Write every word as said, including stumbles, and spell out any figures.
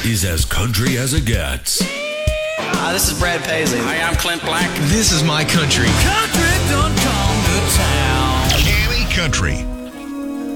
is as country as it gets. Hi, this is Brad Paisley. Hi, I'm Clint Black. This is My Country. Country don't come to town. Canny Country.